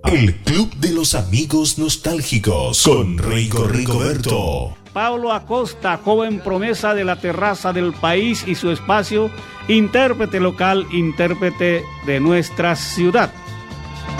El Club de los Amigos Nostálgicos con Rigoberto. Pablo Acosta, joven promesa de la terraza del país y su espacio, intérprete local, intérprete de nuestra ciudad.